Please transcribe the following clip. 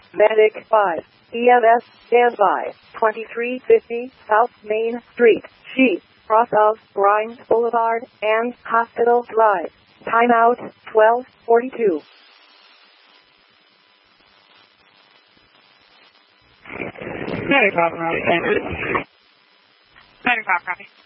Medic 5. EMS, standby. 2350 South Main Street, Sheet, cross of Grimes Boulevard and Hospital Drive. Timeout, 12:42. Medic 5, copy.